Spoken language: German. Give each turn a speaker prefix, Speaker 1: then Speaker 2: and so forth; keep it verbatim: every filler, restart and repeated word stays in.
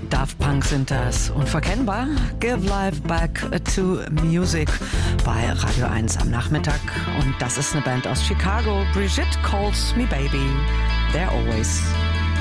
Speaker 1: Daft Punk sind das. Unverkennbar. Give Life Back to Music bei Radio eins am Nachmittag. Und das ist eine Band aus Chicago. Brigitte Calls Me Baby. They're Always.